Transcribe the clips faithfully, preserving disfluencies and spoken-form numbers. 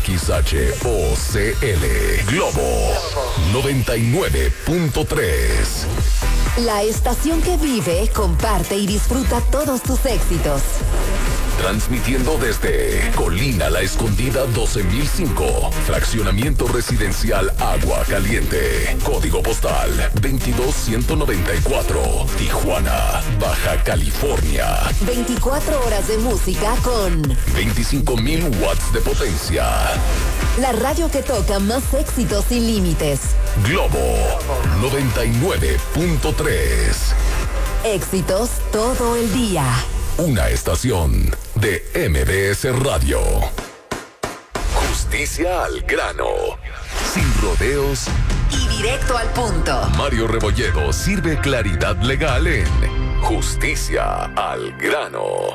X H O C L Globo noventa y nueve punto tres. La estación que vive, comparte y disfruta todos tus éxitos. Transmitiendo desde Colina La Escondida doce mil cinco, Fraccionamiento Residencial Agua Caliente, Código Postal veintidós ciento noventa y cuatro, Tijuana, Baja California. veinticuatro horas de música con veinticinco mil watts de potencia. La radio que toca más éxitos sin límites. Globo noventa y nueve punto tres. Éxitos todo el día. Una estación de M B S Radio. Justicia al grano. Sin rodeos Y directo al punto. Mario Rebolledo sirve claridad legal en Justicia al grano.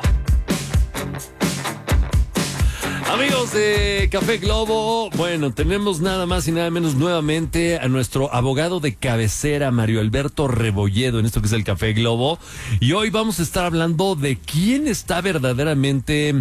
Amigos de Café Globo, bueno, tenemos nada más y nada menos nuevamente a nuestro abogado de cabecera, Mario Alberto Rebolledo, en esto que es el Café Globo. Y hoy vamos a estar hablando de quién está verdaderamente,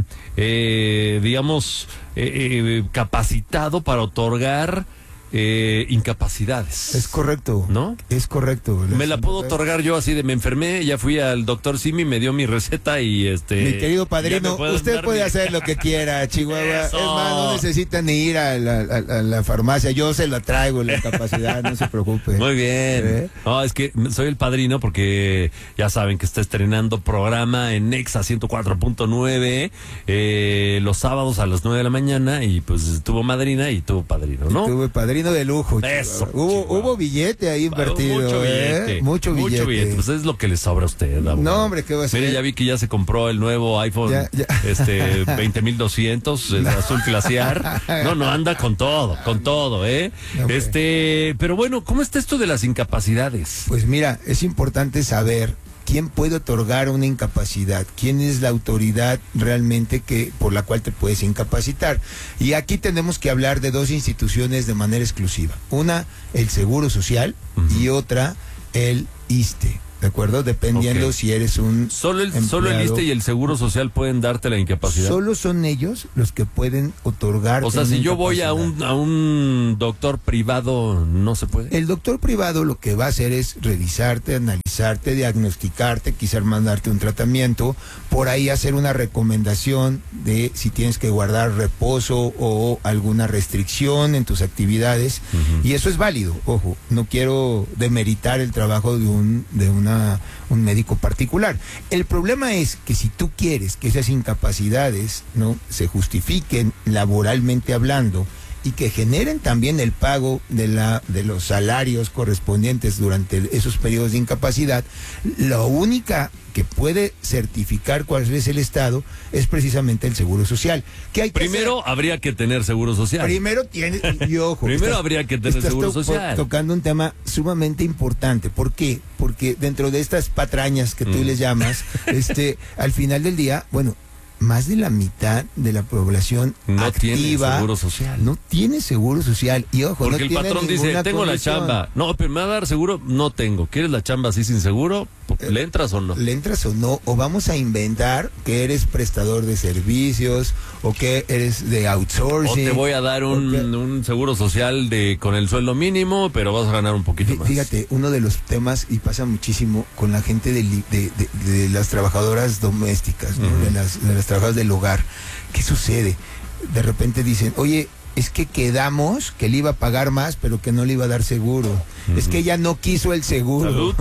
eh, digamos, eh, eh, capacitado para otorgar Eh, incapacidades. Es correcto. ¿No? Es correcto. Me la puedo otorgar yo así de me enfermé, ya fui al doctor Simi, me dio mi receta y este... Mi querido padrino, usted puede mi... hacer lo que quiera, Chihuahua. Eso. Es más, no necesita ni ir a la, a, a la farmacia, yo se la traigo, la incapacidad, no se preocupe. Muy bien. ¿Eh? No, es que soy el padrino porque ya saben que está estrenando programa en Nexa ciento cuatro punto nueve eh, los sábados a las nueve de la mañana y pues tuvo madrina y tuvo padrino, ¿no? Tuve padrino de lujo. Eso, hubo, hubo billete ahí invertido. Mucho billete. ¿eh? Mucho billete. Mucho billete. Pues es lo que le sobra a usted. Abogado. No, hombre, ¿qué va a ser? Mire, ya vi que ya se compró el nuevo iPhone ya, ya. este veinte mil doscientos, el azul glaciar. No, no, anda con todo, con todo, ¿eh? No, este, pero bueno, ¿cómo está esto de las incapacidades? Pues mira, es importante saber quién puede otorgar una incapacidad, quién es la autoridad realmente que por la cual te puedes incapacitar. Y aquí tenemos que hablar de dos instituciones de manera exclusiva. Una, el Seguro Social, uh-huh. y otra, el ISSSTE. ¿De acuerdo? Dependiendo okay. si eres un Solo el, empleado. Solo el ISSSTE y el Seguro Social pueden darte la incapacidad. Solo son ellos los que pueden otorgar. O sea, si yo voy a un, a un doctor privado, ¿no se puede? El doctor privado lo que va a hacer es revisarte, analizarte, diagnosticarte, quizás mandarte un tratamiento, por ahí hacer una recomendación de si tienes que guardar reposo o alguna restricción en tus actividades. Uh-huh. Y eso es válido, ojo, no quiero demeritar el trabajo de un de una un médico particular. El problema es que si tú quieres que esas incapacidades no se justifiquen laboralmente hablando y que generen también el pago de la de los salarios correspondientes durante esos periodos de incapacidad, la única que puede certificar cuál es el Estado es precisamente el Seguro Social. ¿Qué hay que Primero hacer? Habría que tener Seguro Social. Primero tiene, y ojo, Primero estás, habría que tener Seguro to Social. Tocando un tema sumamente importante. ¿Por qué? Porque dentro de estas patrañas que tú mm. les llamas, este, al final del día, bueno, más de la mitad de la población no activa tiene seguro social. No tiene seguro social. Y ojo, porque no el tiene patrón dice, tengo condición. la chamba. No, pero me va a dar seguro, no tengo. ¿Quieres la chamba así sin seguro? ¿Le entras o no? ¿Le entras o no? O vamos a inventar que eres prestador de servicios o que eres de outsourcing. O te voy a dar un, que... un seguro social de con el sueldo mínimo, pero vas a ganar un poquito más. Fíjate, uno de los temas, y pasa muchísimo con la gente de, de, de, de las trabajadoras domésticas, ¿no? uh-huh. de, las, de las trabajadoras del hogar. ¿Qué sucede? De repente dicen, oye, es que quedamos que le iba a pagar más, pero que no le iba a dar seguro. Uh-huh. Es que ella no quiso el seguro.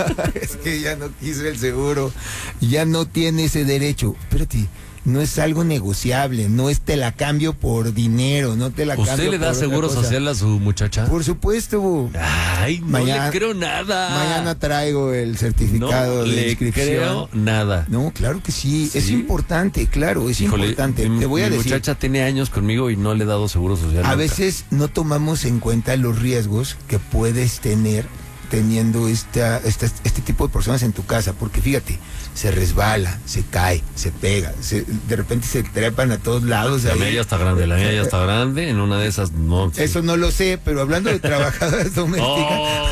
Es que ella no quiso el seguro. Ya no tiene ese derecho. Espérate, no es algo negociable, no es te la cambio por dinero, no te la cambio por ¿Usted le da seguro social a su muchacha? Por supuesto. Ay, no mañana, le creo nada. Mañana traigo el certificado no de le inscripción. creo nada. No, claro que sí, sí. Es importante, claro, es Híjole, importante. Mi, Te voy a mi decir, muchacha tiene años conmigo y no le he dado seguro social. A nunca. veces no tomamos en cuenta los riesgos que puedes tener teniendo esta, esta, este tipo de personas en tu casa, porque fíjate, se resbala, se cae, se pega, se, de repente se trepan a todos lados. La ahí. mía ya está grande, la mía ya está grande, en una de esas no. Sí. Eso no lo sé, pero hablando de trabajadoras domésticas.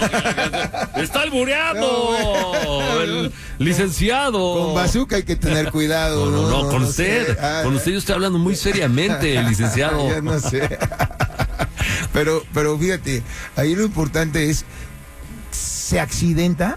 Oh, ¡está albureando! No, el licenciado. Con bazooka hay que tener cuidado. No, no, no, no con no usted. Ah, con usted yo estoy hablando muy seriamente, licenciado. Ya no sé. Pero, pero fíjate, ahí lo importante es, se accidenta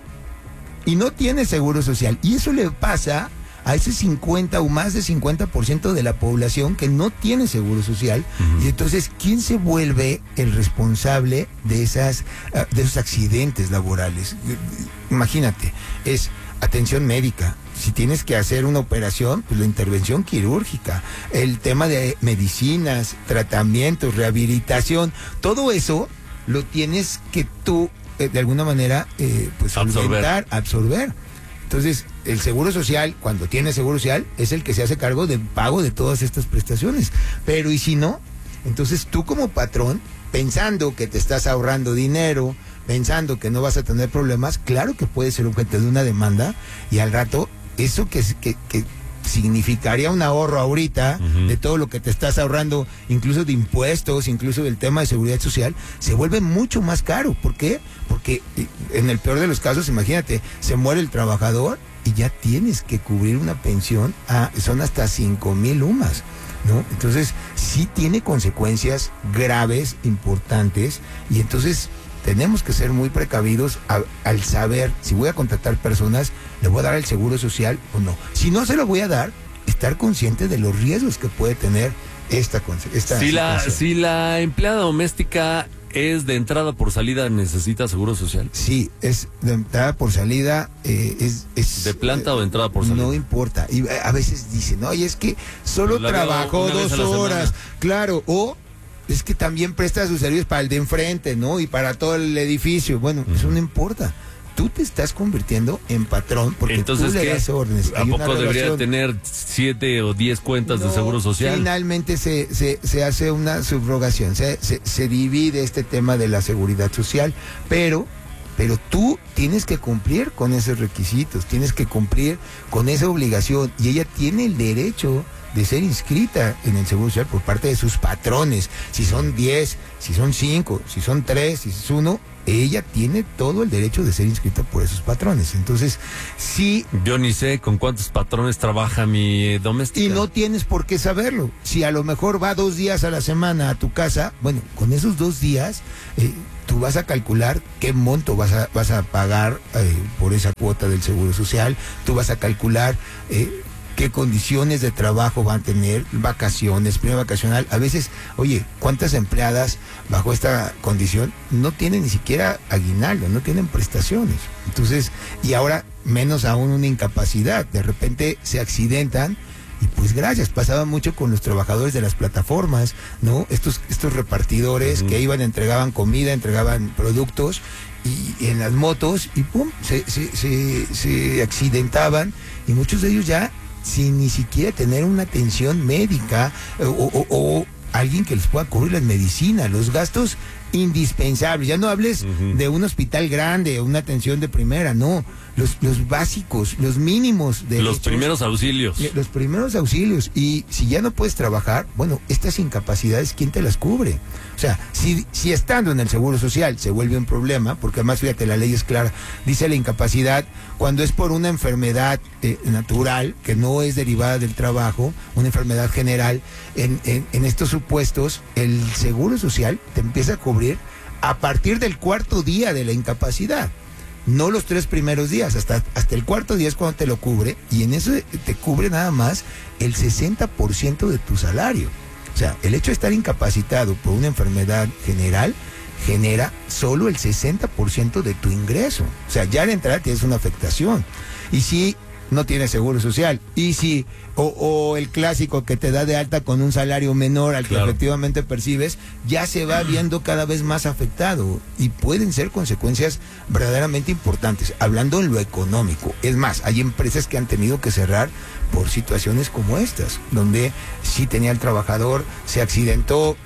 y no tiene seguro social. Y eso le pasa a ese cincuenta o más de cincuenta por ciento de la población que no tiene seguro social. Uh-huh. Y entonces, ¿quién se vuelve el responsable de esas, de esos accidentes laborales? Imagínate, es atención médica. Si tienes que hacer una operación, pues la intervención quirúrgica, el tema de medicinas, tratamientos, rehabilitación, todo eso lo tienes que tú, eh, de alguna manera, eh, pues solventar, absorber. Entonces, el seguro social, cuando tienes seguro social, es el que se hace cargo del pago de todas estas prestaciones. Pero, ¿y si no? Entonces, tú como patrón, pensando que te estás ahorrando dinero, pensando que no vas a tener problemas, claro que puede ser objeto de una demanda y al rato, eso que, que, que significaría un ahorro ahorita uh-huh. de todo lo que te estás ahorrando, incluso de impuestos, incluso del tema de seguridad social, se vuelve mucho más caro. ¿Por qué? Porque en el peor de los casos, imagínate, se muere el trabajador y ya tienes que cubrir una pensión, a, son hasta cinco mil UMAS, ¿no? Entonces, sí tiene consecuencias graves, importantes, y entonces tenemos que ser muy precavidos a, al saber si voy a contratar personas, le voy a dar el seguro social o no. Si no se lo voy a dar, estar consciente de los riesgos que puede tener esta, esta si la situación. Si la empleada doméstica es de entrada por salida, ¿necesita seguro social? Sí, es de entrada por salida, eh, es, es... ¿De planta eh, o de entrada por salida? No importa. Y a veces dicen, no, y es que solo pues trabajó dos horas. Claro, o... es que también presta sus servicios para el de enfrente, ¿no? Y para todo el edificio. Bueno, uh-huh. eso no importa. Tú te estás convirtiendo en patrón porque entonces, tú le das órdenes. ¿a poco debería tener siete o diez cuentas no, de seguro social? Finalmente se, se, se hace una subrogación, se, se, se divide este tema de la seguridad social, pero... pero tú tienes que cumplir con esos requisitos, tienes que cumplir con esa obligación y ella tiene el derecho de ser inscrita en el Seguro Social por parte de sus patrones. Si son diez, si son cinco, si son tres, si es uno, ella tiene todo el derecho de ser inscrita por esos patrones. Entonces, sí... yo ni sé con cuántos patrones trabaja mi doméstica. Y no tienes por qué saberlo. Si a lo mejor va dos días a la semana a tu casa, bueno, con esos dos días... Eh, tú vas a calcular qué monto vas a, vas a pagar eh, por esa cuota del Seguro Social, tú vas a calcular eh, qué condiciones de trabajo van a tener, vacaciones, prima vacacional. A veces, oye, ¿cuántas empleadas bajo esta condición no tienen ni siquiera aguinaldo, no tienen prestaciones? Entonces, y ahora menos aún una incapacidad, de repente se accidentan. Y pues gracias, pasaba mucho con los trabajadores de las plataformas, ¿no? Estos, estos repartidores uh-huh. que iban, entregaban comida, entregaban productos y, y en las motos y pum, se, se, se, se accidentaban y muchos de ellos ya sin ni siquiera tener una atención médica o, o, o alguien que les pueda cubrir las medicinas, los gastos indispensables. Ya no hables uh-huh. de un hospital grande o una atención de primera, no. Los, los básicos, los mínimos de los primeros auxilios. Los primeros auxilios. Y si ya no puedes trabajar, bueno, estas incapacidades, ¿quién te las cubre? O sea, si, si estando en el Seguro Social se vuelve un problema, porque además, fíjate, la ley es clara, dice la incapacidad cuando es por una enfermedad eh, natural, que no es derivada del trabajo, una enfermedad general, en, en, en estos supuestos, el Seguro Social te empieza a cubrir a partir del cuarto día de la incapacidad. No los tres primeros días, hasta, hasta el cuarto día es cuando te lo cubre, y en eso te cubre nada más el sesenta por ciento de tu salario. O sea, el hecho de estar incapacitado por una enfermedad general genera solo el sesenta por ciento de tu ingreso. O sea, ya de entrada tienes una afectación. Y si no tienes seguro social, y si o, o el clásico que te da de alta con un salario menor al que claro. efectivamente percibes, ya se va viendo cada vez más afectado y pueden ser consecuencias verdaderamente importantes, hablando en lo económico. Es más, hay empresas que han tenido que cerrar por situaciones como estas, donde sí tenía el trabajador, se accidentó,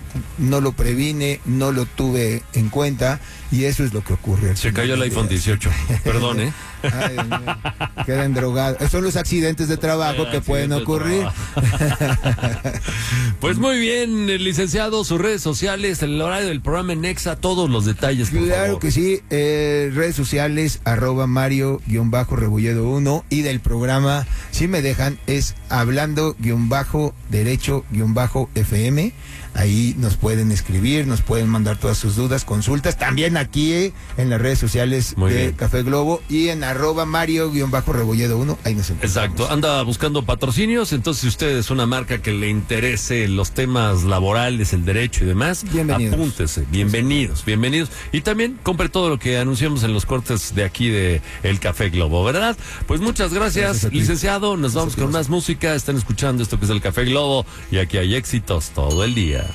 no lo previne, no lo tuve en cuenta y eso es lo que ocurre. Se cayó el iPhone dieciocho, perdón, ¿eh? Ay, Dios mío. Quedan drogados. Son los accidentes de trabajo El que pueden ocurrir. Pues muy bien, el licenciado, sus redes sociales, el horario del programa en Nexa, todos los detalles, por Claro favor. que sí, eh, redes sociales, arroba Mario-Rebolledo uno y del programa, si me dejan, es hablando-derecho-F M. Ahí nos pueden escribir, nos pueden mandar todas sus dudas, consultas, también aquí eh, en las redes sociales Muy de bien. Café Globo y en arroba Mario-Rebolledo uno, ahí nos encontramos. Exacto, anda buscando patrocinios, entonces si usted es una marca que le interese los temas laborales, el derecho y demás, Bienvenidos. apúntese, bienvenidos, bienvenidos. Y también compre todo lo que anunciamos en los cortes de aquí de El Café Globo, ¿verdad? Pues muchas gracias, Gracias a ti. licenciado, nos Gracias vamos a ti, con Oscar. más música, están escuchando esto que es El Café Globo y aquí hay éxitos todo el día.